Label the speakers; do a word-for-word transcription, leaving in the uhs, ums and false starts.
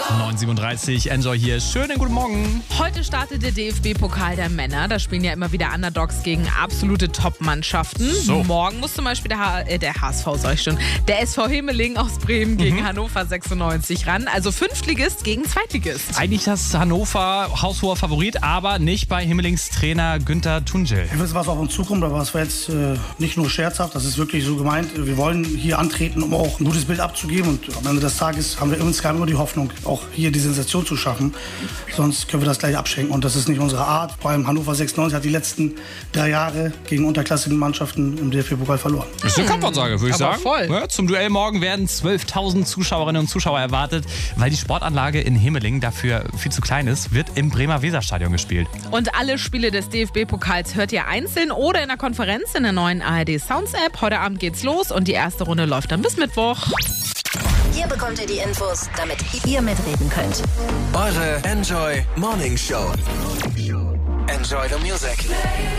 Speaker 1: neun Uhr siebenunddreißig, Enjoy hier. Schönen guten Morgen.
Speaker 2: Heute startet der D F B-Pokal der Männer. Da spielen ja immer wieder Underdogs gegen absolute Top-Mannschaften.
Speaker 1: So.
Speaker 2: Morgen muss zum Beispiel der, H- äh, der H S V, sag ich schon, der S V Himmeling aus Bremen gegen
Speaker 1: Mhm.
Speaker 2: Hannover sechsundneunzig ran. Also Fünftligist gegen Zweitligist.
Speaker 1: Eigentlich das Hannover haushoher Favorit, aber nicht bei Himmelings Trainer Günther Tuncel.
Speaker 3: Wir wissen, was auf uns zukommt, aber es war jetzt äh, nicht nur scherzhaft, das ist wirklich so gemeint. Wir wollen hier antreten, um auch ein gutes Bild abzugeben, und am Ende des Tages haben wir insgesamt immer die Hoffnung, auch hier die Sensation zu schaffen. Sonst können wir das gleich abschenken, und das ist nicht unsere Art. Vor allem Hannover sechsundneunzig hat die letzten drei Jahre gegen unterklassigen Mannschaften im D F B-Pokal verloren.
Speaker 1: Das ist eine Kampfansage, würde ich
Speaker 2: Aber
Speaker 1: sagen.
Speaker 2: voll.
Speaker 1: Ja, zum Duell morgen werden zwölftausend Zuschauerinnen und Zuschauer erwartet. Weil die Sportanlage in Himmeling dafür viel zu klein ist, wird im Bremer Weserstadion gespielt.
Speaker 2: Und alle Spiele des D F B-Pokals hört ihr einzeln oder in der Konferenz in der neuen A R D Sounds App. Heute Abend geht's los und die erste Runde läuft dann bis Mittwoch.
Speaker 4: Hier bekommt ihr die Infos, damit ihr mitreden könnt.
Speaker 5: Eure Enjoy Morning Show. Enjoy the music.